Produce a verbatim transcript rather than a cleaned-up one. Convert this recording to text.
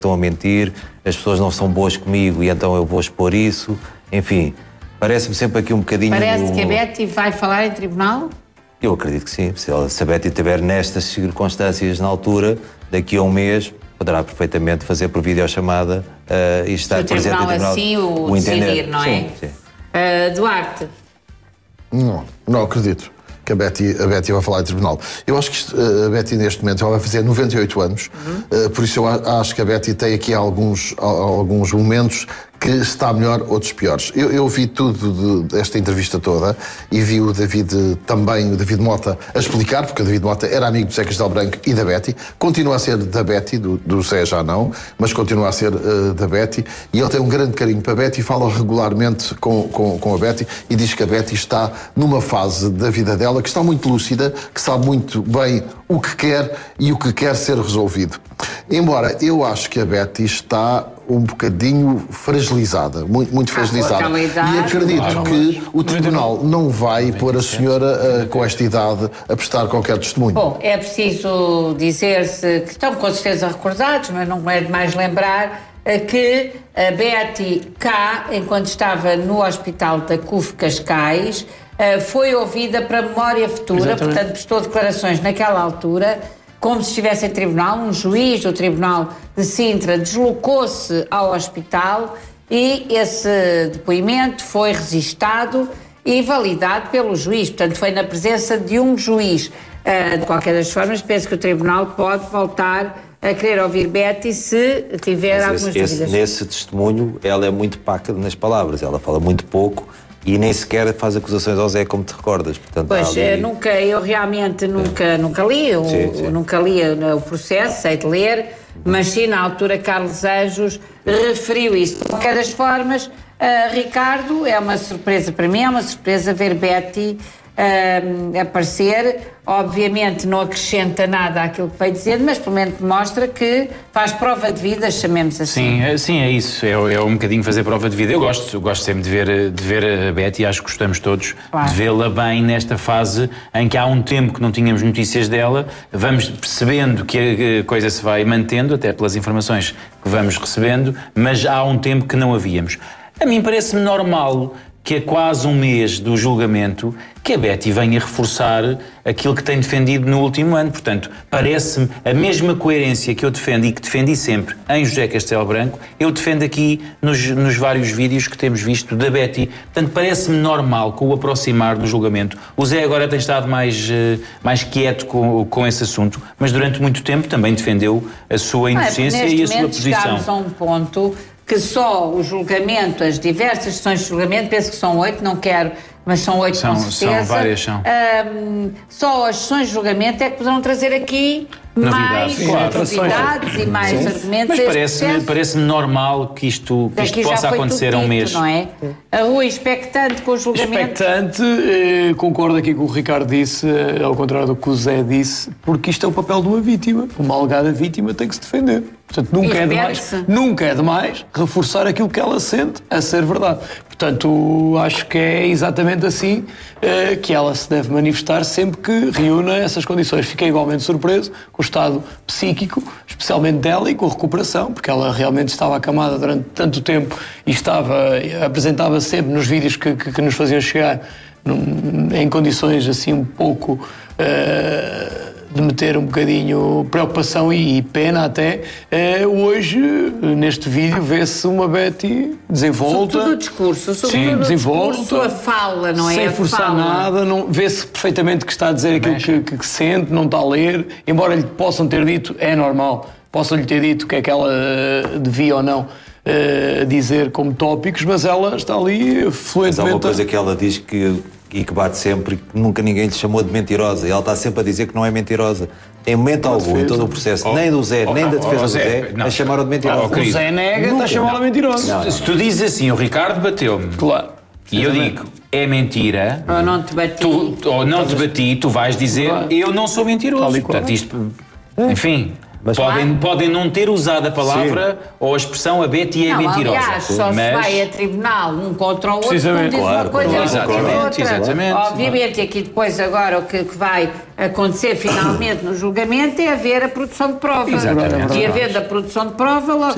estão a mentir, as pessoas não são boas comigo e então eu vou expor isso. Enfim, parece-me sempre aqui um bocadinho... Parece que a Betty vai falar em tribunal? Eu acredito que sim. Se, ela, se a Betty estiver nestas circunstâncias na altura, daqui a um mês, poderá perfeitamente fazer por videochamada uh, e estar presente em tribunal. Assim o, o decidir, não é? Sim, sim. Uh, Duarte? Não, não acredito que a Betty, a Betty vai falar em tribunal. Eu acho que isto, a Betty neste momento ela vai fazer noventa e oito anos, uhum. uh, por isso eu acho que a Betty tem aqui alguns, alguns momentos que está melhor, outros piores. Eu, eu vi tudo desta entrevista toda e vi o David também, o David Mota, a explicar, porque o David Mota era amigo do Zé Castelo Branco e da Betty, continua a ser da Betty, do, do Zé já não, mas continua a ser uh, da Betty, e ele tem um grande carinho para a Betty, fala regularmente com, com, com a Betty e diz que a Betty está numa fase da vida dela que está muito lúcida, que sabe muito bem o que quer e o que quer ser resolvido. Embora eu acho que a Betty está um bocadinho fragilizada, muito, muito fragilizada. Ah, idade, e acredito claro, que o tribunal não vai pôr a senhora uh, com esta idade a prestar qualquer testemunho. Bom, é preciso dizer-se que estão com certeza recordados, mas não é demais lembrar uh, que a Betty cá, enquanto estava no hospital da C U F Cascais, uh, foi ouvida para memória futura, exatamente. Portanto prestou declarações naquela altura, como se estivesse em tribunal. Um juiz do Tribunal de Sintra deslocou-se ao hospital e esse depoimento foi registado e validado pelo juiz. Portanto, foi na presença de um juiz. Uh, de qualquer das formas, penso que o tribunal pode voltar a querer ouvir Betty se tiver Mas algumas esse, dúvidas. Esse, nesse testemunho, ela é muito paca nas palavras, ela fala muito pouco e nem sequer faz acusações ao Zé, como te recordas. Portanto, pois, ali... nunca, eu realmente nunca, é. nunca li, o, sim, sim. nunca li o processo, sei de ler, mas sim, na altura, Carlos Anjos referiu isso. De qualquer das formas, uh, Ricardo, é uma surpresa para mim, é uma surpresa ver Betty uh, aparecer. Obviamente não acrescenta nada àquilo que veio dizendo, mas pelo menos mostra que faz prova de vida, chamemos assim. Sim, sim, é isso, é, é um bocadinho fazer prova de vida. Eu gosto, eu gosto sempre de ver, de ver a Betty, acho que gostamos todos claro. de vê-la bem nesta fase em que há um tempo que não tínhamos notícias dela, vamos percebendo que a coisa se vai mantendo, até pelas informações que vamos recebendo, mas há um tempo que não havíamos. A mim parece-me normal que a quase um mês do julgamento que a Betty venha reforçar aquilo que tem defendido no último ano. Portanto, parece-me a mesma coerência que eu defendo e que defendi sempre em José Castelo Branco, eu defendo aqui nos, nos vários vídeos que temos visto da Betty. Portanto, parece-me normal, com o aproximar do julgamento. O Zé agora tem estado mais, mais quieto com, com esse assunto, mas durante muito tempo também defendeu a sua inocência é, e a sua posição. Chegámos a um ponto que só o julgamento, as diversas sessões de julgamento, penso que são oito, não quero, mas são oito com certeza. São várias, são. Um, só as sessões de julgamento é que poderão trazer aqui novidades, mais claro, novidades e mais sim. argumentos. Mas parece-me parece normal que isto, que isto possa acontecer a um mês. Não é? A Rui, expectante com o julgamento? Expectante, eh, concordo aqui com o que o Ricardo disse, eh, ao contrário do que o Zé disse, porque isto é o papel de uma vítima. Uma alegada vítima tem que se defender. Portanto, nunca é demais, nunca é demais reforçar aquilo que ela sente a ser verdade. Portanto, acho que é exatamente assim uh, que ela se deve manifestar sempre que reúna essas condições. Fiquei igualmente surpreso com o estado psíquico, especialmente dela, e com a recuperação, porque ela realmente estava acamada durante tanto tempo e estava, apresentava sempre nos vídeos que, que, que nos faziam chegar num, em condições assim um pouco... Uh, de meter um bocadinho preocupação e, e pena até. Uh, hoje, neste vídeo, vê-se uma Betty desenvolta. Sobretudo o discurso, sobretudo o discurso, a fala, não é? Sem forçar fala. nada, não, vê-se perfeitamente que está a dizer aquilo que, que, que sente, não está a ler, embora lhe possam ter dito, é normal, possam-lhe ter dito o que é que ela uh, devia ou não uh, dizer como tópicos, mas ela está ali fluentemente... Mas há uma coisa que ela diz que... e que bate sempre, que nunca ninguém lhe chamou de mentirosa, e ela está sempre a dizer que não é mentirosa. Em momento não algum, em todo o processo, oh, nem do Zé, oh, nem da defesa oh, oh, do Zé, Zé a chamaram de mentirosa. Oh, o Zé nega, está a chamá-la de mentirosa. Não, não. Se tu dizes assim, o Ricardo bateu-me, claro, e eu digo, é mentira, ou não te bati, tu, ou não te bati, tu vais dizer, claro. eu não sou mentiroso. Portanto, isto, enfim... Mas podem, podem não ter usado a palavra sim. ou a expressão a Betty é não, mentirosa. Aliás, só mas... se vai a tribunal um contra o outro, não diz claro, uma coisa claro, e diz outra. Exatamente. Obviamente, e aqui depois agora o que, que vai acontecer finalmente no julgamento é haver a produção de prova. Exatamente. E havendo a produção de prova, logo